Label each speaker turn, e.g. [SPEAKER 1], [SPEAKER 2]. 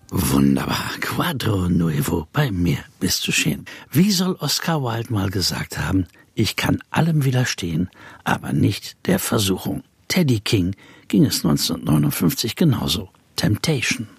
[SPEAKER 1] Wunderbar. Quadro Nuevo. Bei mir bist du schön. Wie soll Oscar Wilde mal gesagt haben, ich kann allem widerstehen, aber nicht der Versuchung. Teddy King ging es 1959 genauso. Temptation.